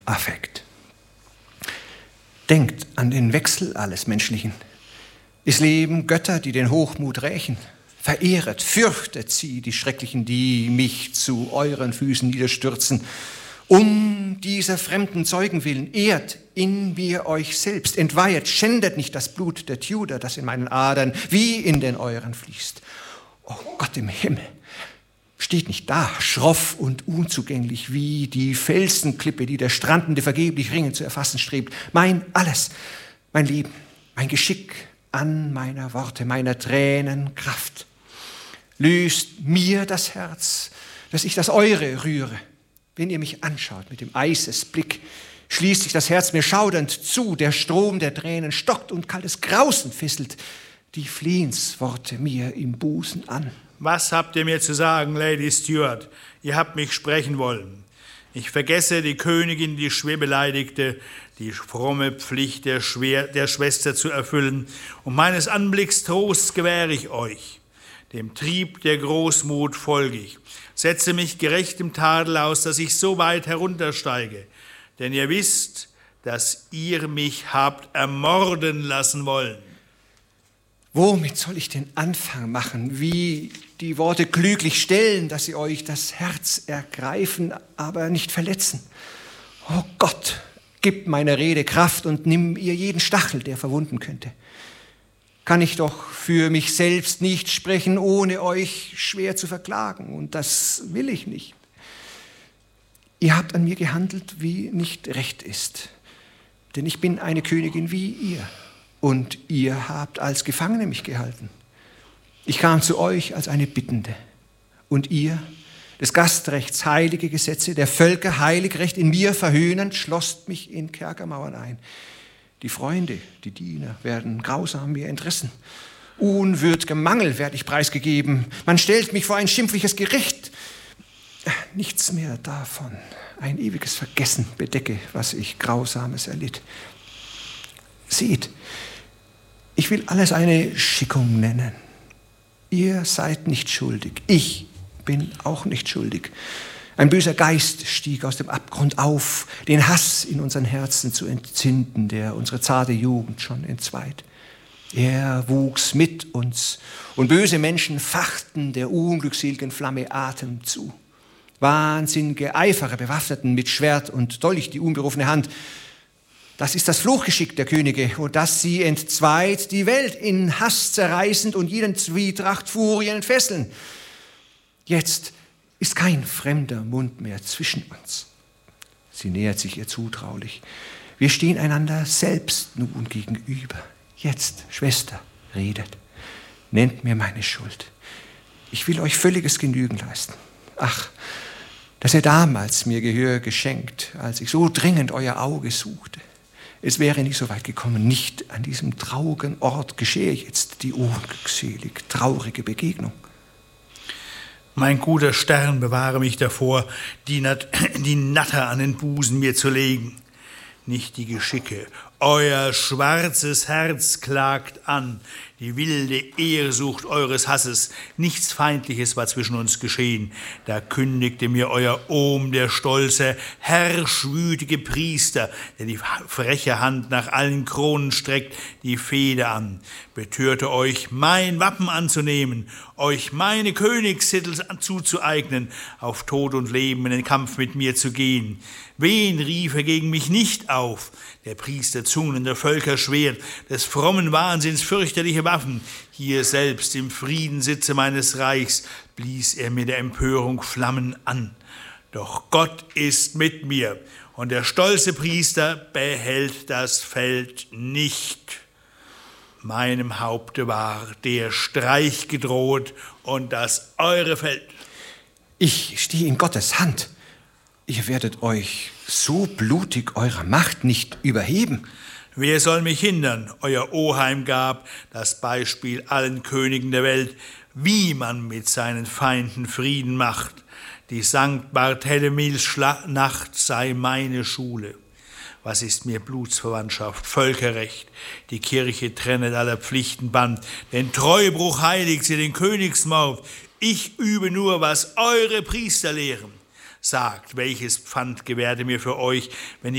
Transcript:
Affekt. Denkt an den Wechsel alles Menschlichen. Es leben Götter, die den Hochmut rächen. Verehret, fürchtet sie, die Schrecklichen, die mich zu euren Füßen niederstürzen. Um dieser fremden Zeugen willen, ehrt in mir euch selbst, entweihet, schändet nicht das Blut der Tudor, das in meinen Adern wie in den euren fließt. O Gott im Himmel, steht nicht da, schroff und unzugänglich wie die Felsenklippe, die der Strandende vergeblich ringend zu erfassen strebt. Mein alles, mein Leben, mein Geschick an meiner Worte, meiner Tränen Kraft. Löst mir das Herz, dass ich das eure rühre. Wenn ihr mich anschaut mit dem Eisesblick, schließt sich das Herz mir schaudernd zu, der Strom der Tränen stockt und kaltes Grausen fesselt die Flehensworte mir im Busen an. Was habt ihr mir zu sagen, Lady Stuart? Ihr habt mich sprechen wollen. Ich vergesse die Königin, die schwer beleidigte, die fromme Pflicht der Schwester zu erfüllen, und meines Anblicks Trost gewähre ich euch. Dem Trieb der Großmut folge ich. Setze mich gerechtem Tadel aus, dass ich so weit heruntersteige. Denn ihr wisst, dass ihr mich habt ermorden lassen wollen. Womit soll ich den Anfang machen? Wie die Worte klüglich stellen, dass sie euch das Herz ergreifen, aber nicht verletzen? O Gott, gib meiner Rede Kraft und nimm ihr jeden Stachel, der verwunden könnte. Kann ich doch für mich selbst nicht sprechen, ohne euch schwer zu verklagen. Und das will ich nicht. Ihr habt an mir gehandelt, wie nicht recht ist. Denn ich bin eine Königin wie ihr. Und ihr habt als Gefangene mich gehalten. Ich kam zu euch als eine Bittende. Und ihr, des Gastrechts heilige Gesetze, der Völker heilig Recht in mir verhöhnend, schlosst mich in Kerkermauern ein. Die Freunde, die Diener werden grausam mir entrissen. Unwürd'gem Mangel werd ich preisgegeben. Man stellt mich vor ein schimpfliches Gericht. Nichts mehr davon. Ein ewiges Vergessen bedecke, was ich Grausames erlitt. Seht, ich will alles eine Schickung nennen. Ihr seid nicht schuldig. Ich bin auch nicht schuldig. Ein böser Geist stieg aus dem Abgrund auf, den Hass in unseren Herzen zu entzünden, der unsere zarte Jugend schon entzweit. Er wuchs mit uns, und böse Menschen fachten der unglückseligen Flamme Atem zu. Wahnsinnige Eiferer bewaffneten mit Schwert und Dolch die unberufene Hand. Das ist das Fluchgeschick der Könige, und dass sie entzweit die Welt in Hass zerreißend und jeden Zwietracht Furien entfesseln. Jetzt ist kein fremder Mund mehr zwischen uns. Sie nähert sich ihr zutraulich. Wir stehen einander selbst nun gegenüber. Jetzt, Schwester, redet. Nennt mir meine Schuld. Ich will euch völliges Genügen leisten. Ach, dass ihr damals mir Gehör geschenkt, als ich so dringend euer Auge suchte. Es wäre nicht so weit gekommen, nicht an diesem traurigen Ort geschehe jetzt die unglückselig traurige Begegnung. Mein guter Stern, bewahre mich davor, die Natter an den Busen mir zu legen. Nicht die Geschicke, euer schwarzes Herz klagt an, die wilde Ehrsucht eures Hasses. Nichts Feindliches war zwischen uns geschehen. Da kündigte mir euer Ohm, der stolze, herrschwütige Priester, der die freche Hand nach allen Kronen streckt, die Fehde an, betörte euch, mein Wappen anzunehmen, euch meine Königstitel zuzueignen, auf Tod und Leben in den Kampf mit mir zu gehen. Wen rief er gegen mich nicht auf? Der Priester Zungen der Völker Schwert, des frommen Wahnsinns fürchterliche Waffen. Hier selbst im Friedenssitze meines Reichs blies er mir der Empörung Flammen an. Doch Gott ist mit mir, und der stolze Priester behält das Feld nicht. Meinem Haupte war der Streich gedroht, und das eure fällt. Ich stehe in Gottes Hand. Ihr werdet euch so blutig eurer Macht nicht überheben. Wer soll mich hindern? Euer Oheim gab das Beispiel allen Königen der Welt, wie man mit seinen Feinden Frieden macht. Die Sankt Barthelemys Nacht sei meine Schule. Was ist mir Blutsverwandtschaft, Völkerrecht? Die Kirche trennet aller Pflichten Band. Den Treubruch heiligt sie, den Königsmord. Ich übe nur, was eure Priester lehren. Sagt, welches Pfand gewährt ihr mir für euch, wenn